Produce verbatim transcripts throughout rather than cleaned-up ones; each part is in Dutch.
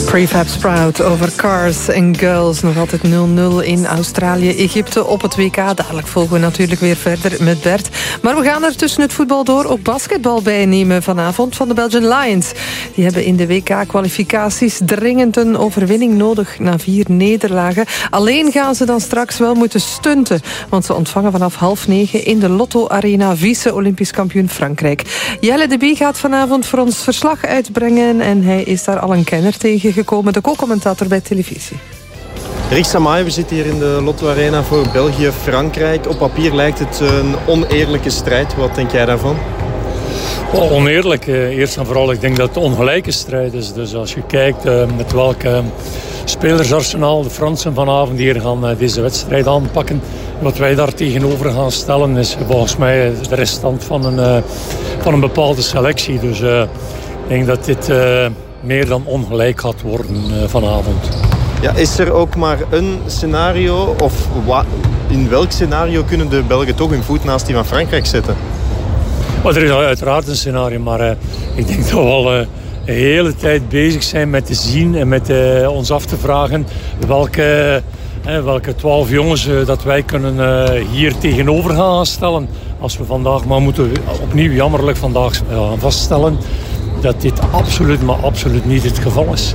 Prefab Sprout over Cars and Girls. Nog altijd nul nul in Australië-Egypte op het W K. Dadelijk volgen we natuurlijk weer verder met Bert. Maar we gaan er tussen het voetbal door ook basketbal bij nemen vanavond van de Belgian Lions. Die hebben in de W K-kwalificaties dringend een overwinning nodig na vier nederlagen. Alleen gaan ze dan straks wel moeten stunten. Want ze ontvangen vanaf half negen in de Lotto Arena vice-Olympisch kampioen Frankrijk. Jelle de Bie gaat vanavond voor ons verslag uitbrengen. En hij is daar al een kenner tegen gekomen, de co-commentator bij televisie. Rick Samaai, we zitten hier in de Lotto Arena voor België-Frankrijk. Op papier lijkt het een oneerlijke strijd. Wat denk jij daarvan? Oh, oneerlijk. Eerst en vooral, ik denk dat het een ongelijke strijd is. Dus als je kijkt uh, met welk uh, spelersarsenaal de Fransen vanavond hier gaan uh, deze wedstrijd aanpakken. Wat wij daar tegenover gaan stellen is volgens mij de restant van een, uh, van een bepaalde selectie. Dus uh, ik denk dat dit uh, meer dan ongelijk gaat worden uh, vanavond. Ja, is er ook maar een scenario, of wa- in welk scenario kunnen de Belgen toch hun voet naast die van Frankrijk zetten? Maar er is uiteraard een scenario, maar uh, ik denk dat we al uh, de hele tijd bezig zijn met te zien en met uh, ons af te vragen welke, uh, welke twaalf jongens uh, dat wij kunnen uh, hier tegenover gaan stellen. Als we vandaag maar moeten opnieuw jammerlijk vandaag uh, vaststellen dat dit absoluut, maar absoluut niet het geval is.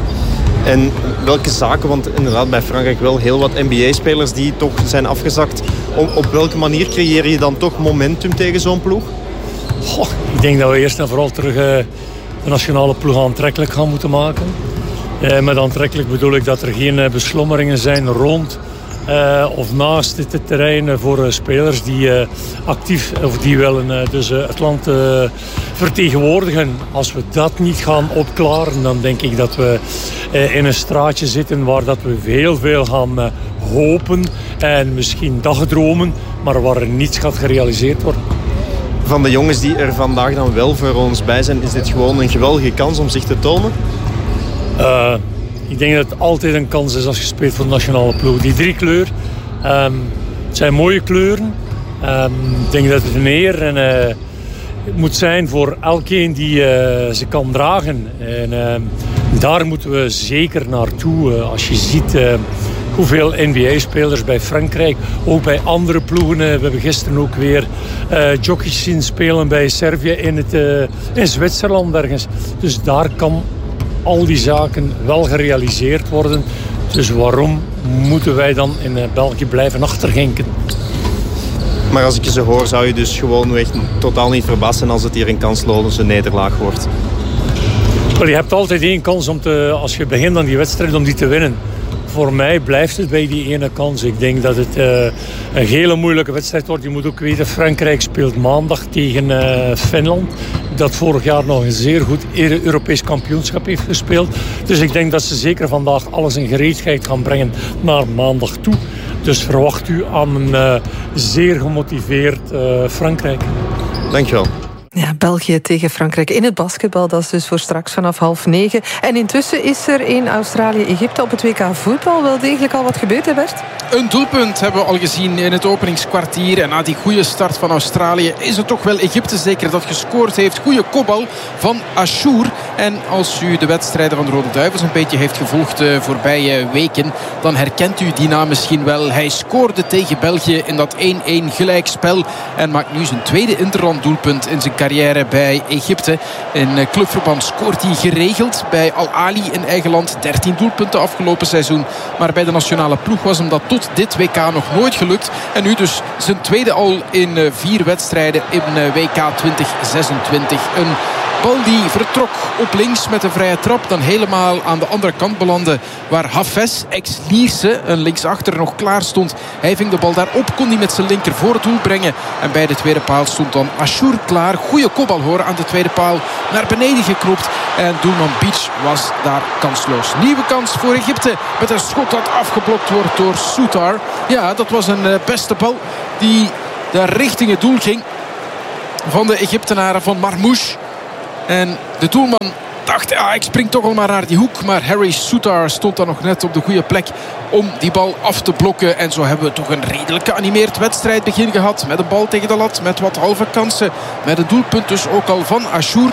En welke zaken, want inderdaad bij Frankrijk wel heel wat N B A-spelers die toch zijn afgezakt. Op, op welke manier creëer je dan toch momentum tegen zo'n ploeg? Goh, ik denk dat we eerst en vooral terug uh, de nationale ploeg aantrekkelijk gaan moeten maken. Uh, met aantrekkelijk bedoel ik dat er geen uh, beslommeringen zijn rond uh, of naast dit terrein voor uh, spelers die uh, actief of die willen uh, dus, uh, het land uh, vertegenwoordigen. Als we dat niet gaan opklaren, dan denk ik dat we uh, in een straatje zitten waar dat we heel veel gaan uh, hopen en misschien dagdromen, maar waar er niets gaat gerealiseerd worden. Van de jongens die er vandaag dan wel voor ons bij zijn, is dit gewoon een geweldige kans om zich te tonen? Uh, ik denk dat het altijd een kans is als je speelt voor de nationale ploeg. Die drie kleur, um, het zijn mooie kleuren. Um, ik denk dat het een eer en, uh, het moet zijn voor elkeen die uh, ze kan dragen. En uh, daar moeten we zeker naartoe. Uh, als je ziet uh, hoeveel N B A-spelers bij Frankrijk, ook bij andere ploegen. Uh, we hebben gisteren ook weer uh, jockeys zien spelen bij Servië in, het, uh, in Zwitserland ergens. Dus daar kan al die zaken wel gerealiseerd worden. Dus waarom moeten wij dan in uh, België blijven achterhinken? Maar als ik je zo hoor, zou je dus gewoon echt totaal niet verbaasd zijn als het hier een kansloze nederlaag wordt. Well, je hebt altijd één kans om te, als je begint aan die wedstrijd om die te winnen. Voor mij blijft het bij die ene kans. Ik denk dat het uh, een hele moeilijke wedstrijd wordt. Je moet ook weten, Frankrijk speelt maandag tegen uh, Finland. Dat vorig jaar nog een zeer goed Europees kampioenschap heeft gespeeld. Dus ik denk dat ze zeker vandaag alles in gereedheid gaan brengen naar maandag toe. Dus verwacht u aan een uh, zeer gemotiveerd uh, Frankrijk. Dankjewel. Ja, België tegen Frankrijk in het basketbal. Dat is dus voor straks vanaf half negen. En intussen is er in Australië-Egypte op het W K voetbal wel degelijk al wat gebeurd, hè Bert? Een doelpunt hebben we al gezien in het openingskwartier. En na die goede start van Australië is het toch wel Egypte zeker dat gescoord heeft. Goede kopbal van Ashour. En als u de wedstrijden van de Rode Duivels een beetje heeft gevolgd de voorbije weken, dan herkent u die naam misschien wel. Hij scoorde tegen België in dat één-één gelijkspel. En maakt nu zijn tweede interland doelpunt in zijn carrière bij Egypte. In clubverband scoort hij geregeld bij Al Ahly in eigen land. dertien doelpunten afgelopen seizoen. Maar bij de nationale ploeg was hem dat tot dit W K nog nooit gelukt. En nu dus zijn tweede al in vier wedstrijden in W K twintig zesentwintig. Een bal die vertrok op links met een vrije trap. Dan helemaal aan de andere kant belandde waar Hafez, ex-Lierse, een linksachter nog klaar stond. Hij ving de bal daarop, kon hij met zijn linker voor het doel brengen. En bij de tweede paal stond dan Ashour klaar. Goeie kopbal horen aan de tweede paal. Naar beneden gekropt. En doelman Beach was daar kansloos. Nieuwe kans voor Egypte. Met een schot dat afgeblokt wordt door Soutar. Ja, dat was een beste bal die daar richting het doel ging. Van de Egyptenaren van Marmouche. En de doelman dacht, ja, ik spring toch al maar naar die hoek. Maar Harry Soutar stond dan nog net op de goede plek om die bal af te blokken. En zo hebben we toch een redelijk geanimeerd wedstrijdbegin gehad. Met een bal tegen de lat, met wat halve kansen. Met een doelpunt dus ook al van Ashour.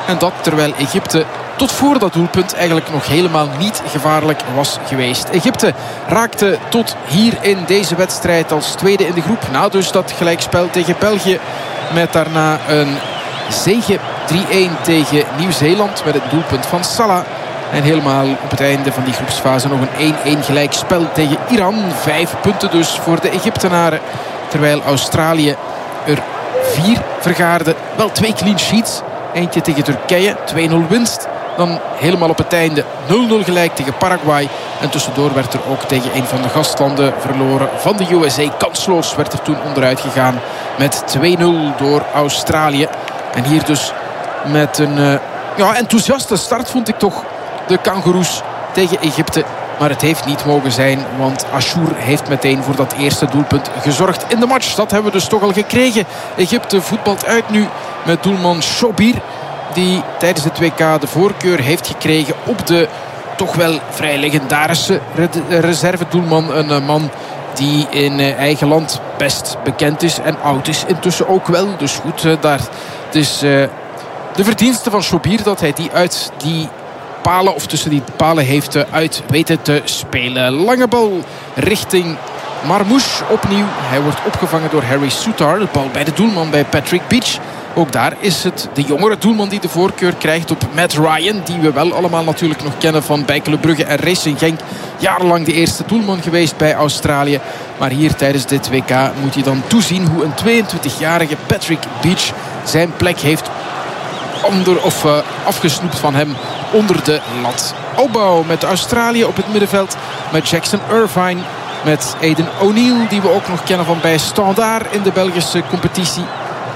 En dat terwijl Egypte tot voor dat doelpunt eigenlijk nog helemaal niet gevaarlijk was geweest. Egypte raakte tot hier in deze wedstrijd als tweede in de groep. Na dus dat gelijkspel tegen België. Met daarna een zege drie-een tegen Nieuw-Zeeland met het doelpunt van Salah. En helemaal op het einde van die groepsfase nog een één-één gelijkspel tegen Iran. Vijf punten dus voor de Egyptenaren. Terwijl Australië er vier vergaarde. Wel twee clean sheets. Eentje tegen Turkije, twee nul winst. Dan helemaal op het einde nul nul gelijk tegen Paraguay. En tussendoor werd er ook tegen een van de gastlanden verloren van de U S A. Kansloos werd er toen onderuit gegaan met twee nul door Australië. En hier dus met een uh, ja, enthousiaste start vond ik toch de Kangaroes tegen Egypte. Maar het heeft niet mogen zijn, want Ashour heeft meteen voor dat eerste doelpunt gezorgd in de match. Dat hebben we dus toch al gekregen. Egypte voetbalt uit nu met doelman Shobir, die tijdens het W K de voorkeur heeft gekregen op de toch wel vrij legendarische reservedoelman. Een man die in eigen land best bekend is en oud is intussen ook wel. Dus goed, daar. Het is uh, de verdienste van Shobir dat hij die uit die palen of tussen die palen heeft uit weten te spelen. Lange bal richting Marmouche opnieuw. Hij wordt opgevangen door Harry Souttar. De bal bij de doelman bij Patrick Beach. Ook daar is het de jongere doelman die de voorkeur krijgt op Matt Ryan. Die we wel allemaal natuurlijk nog kennen van bij Club Brugge en Racing Genk. Jarenlang de eerste doelman geweest bij Australië. Maar hier tijdens dit W K moet hij dan toezien hoe een tweeëntwintigjarige Patrick Beach zijn plek heeft onder, of, uh, afgesnoept van hem onder de lat. Opbouw met Australië op het middenveld. Met Jackson Irvine. Met Aiden O'Neill, die we ook nog kennen van bij Standaard in de Belgische competitie.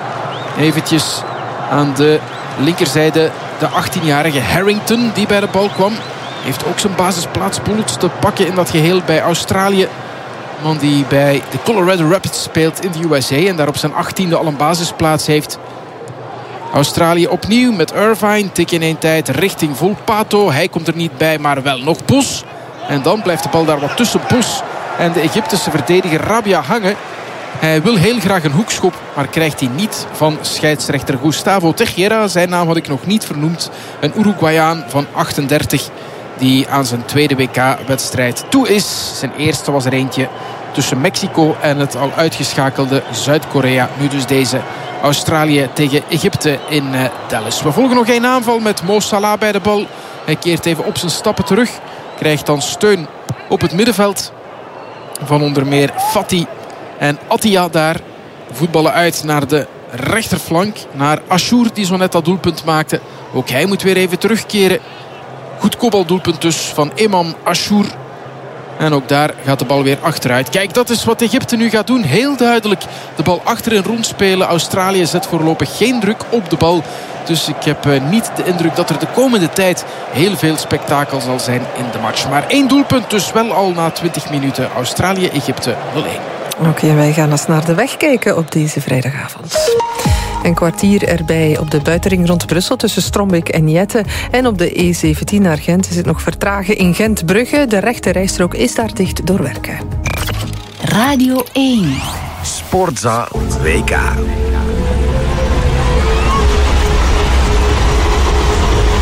Eventjes aan de linkerzijde de achttienjarige Harrington die bij de bal kwam. Heeft ook zijn basisplaats plots te pakken in dat geheel bij Australië. Man die bij de Colorado Rapids speelt in de U S A en daar op zijn achttiende al een basisplaats heeft. Australië opnieuw met Irvine. Tik in één tijd richting Volpato. Hij komt er niet bij, maar wel nog Bos. En dan blijft de bal daar wat tussen Bos en de Egyptische verdediger Rabia hangen. Hij wil heel graag een hoekschop, maar krijgt hij niet van scheidsrechter Gustavo Teixeira. Zijn naam had ik nog niet vernoemd. Een Uruguayaan van achtendertig die aan zijn tweede W K-wedstrijd toe is. Zijn eerste was er eentje tussen Mexico en het al uitgeschakelde Zuid-Korea. Nu dus deze Australië tegen Egypte in uh, Dallas. We volgen nog één aanval met Mo Salah bij de bal. Hij keert even op zijn stappen terug. Krijgt dan steun op het middenveld van onder meer Fati en Attia daar. Voetballen uit naar de rechterflank. Naar Ashour die zo net dat doelpunt maakte. Ook hij moet weer even terugkeren. Goed kopbaldoelpunt dus van Imam Ashour. En ook daar gaat de bal weer achteruit. Kijk, dat is wat Egypte nu gaat doen. Heel duidelijk de bal achterin rondspelen. Australië zet voorlopig geen druk op de bal. Dus ik heb uh, niet de indruk dat er de komende tijd heel veel spektakel zal zijn in de match. Maar één doelpunt dus wel al na twintig minuten. Australië-Egypte nul-één. Oké, okay, wij gaan eens naar de weg kijken op deze vrijdagavond. Een kwartier erbij op de buitenring rond Brussel tussen Strombeek en Jette. En op de E zeventien naar Gent is het nog vertragen in Gent-Brugge. De rechte rijstrook is daar dicht door werken. Radio één. Sportza W K.